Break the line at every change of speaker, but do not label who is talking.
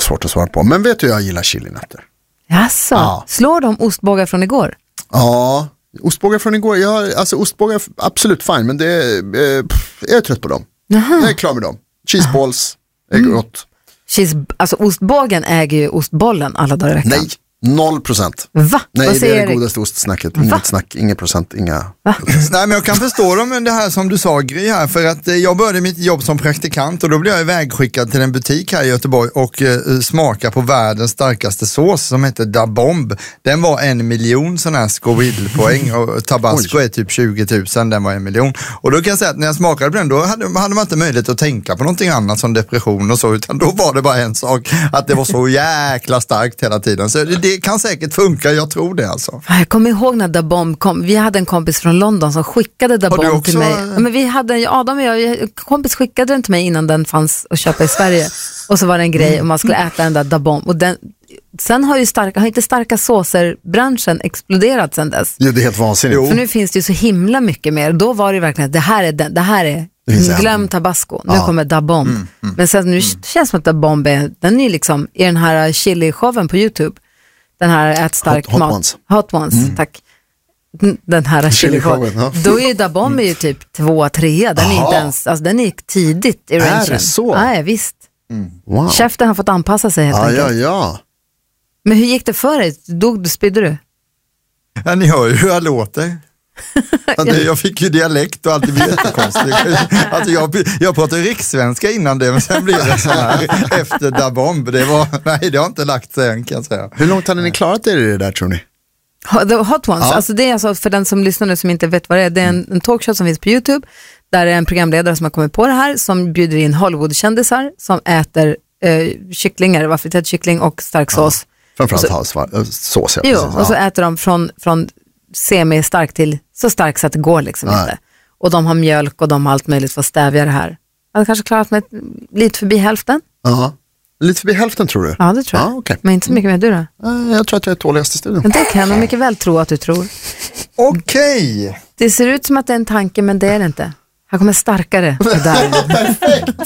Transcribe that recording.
svårt att svara på. Men vet du, jag gillar chilinötter.
Jaså,
Ja.
slår de ostbågar från igår?
Ja, ostbågar från igår. Alltså ostbågar absolut fine, men jag är trött på dem.
Jaha.
Jag är klar med dem. Cheeseballs är gott.
Alltså ostbågen äger ju ostbollen alla dagar i veckan.
Nej, 0%.
Va?
Nej,
Vad
det
säger
är det
Erik?
godaste ostsnacket. Inget snack, inga procent, inga...
Nej, men jag kan förstå dem, men det här som du sa, Gry, här, för att jag började mitt jobb som praktikant och då blev jag ivägskickad till en butik här i Göteborg och smaka på världens starkaste sås som heter Da Bomb. Den var 1 miljon sån här Scoville-poäng och Tabasco är typ 20 000, den var 1 miljon. Och då kan jag säga att när jag smakade på den, då hade man inte möjlighet att tänka på någonting annat som depression och så, utan då var det bara en sak, att det var så jäkla starkt hela tiden. Så det kan säkert funka, jag tror det alltså.
Jag kommer ihåg när Da Bomb kom. Vi hade en kompis från London som skickade Da Bomb till mig. Ja, men vi hade, Adam och jag, kompis skickade den till mig innan den fanns att köpa i Sverige. Och så var det en grej och man skulle äta den där Da Bomb. Och sen har inte starka såser-branschen exploderat sen dess.
Jo, det är helt vansinnigt.
För nu finns det ju så himla mycket mer. Då var det verkligen att det här är glöm Tabasco. Nu kommer Da Bomb. Men sen nu känns det som att Da Bomb den är liksom i den här chili-showen på YouTube. Den här ätstark
Hot
mat.
Ones.
Hot Ones, tack. Den här chili-showen.
Ja.
Då är ju Da Bomb ju typ 2-3. Den är inte ens, alltså den är tidigt i rangen.
Är det så?
Nej, visst.
Wow.
Käften har fått anpassa sig helt enkelt.
Ja.
Men hur gick det för dig? Spydde du?
Ja, ni hör ju hur jag låter. Jag fick ju dialekt och allt, det blir jättekonstigt. Alltså jag pratade rikssvenska innan det, men sen blev det så här efter Da Bomb. Det har inte lagt sig än, kan jag säga.
Hur långt hade ni klarat er i det där, tror ni?
The Hot Ones, alltså det är alltså, för den som lyssnar nu som inte vet vad det är en talkshow som finns på YouTube, där är en programledare som har kommit på det här, som bjuder in Hollywood-kändisar som äter kycklingar, varför kyckling och stark sås.
Framförallt sås.
Jo, och så äter de från semi-stark till så stark så att det går liksom inte. Och de har mjölk och de har allt möjligt för att stävja det här. Jag hade kanske klarat mig lite förbi hälften.
Ja. Lite förbi hälften, tror du?
Ja, det tror jag.
Okay.
Men inte så mycket med du då?
Jag tror att jag är tåligast i studion.
Men det kan jag mycket väl tro att du tror.
Okej.
Det ser ut som att det är en tanke, men det är det inte. Han kommer starkare. Det där.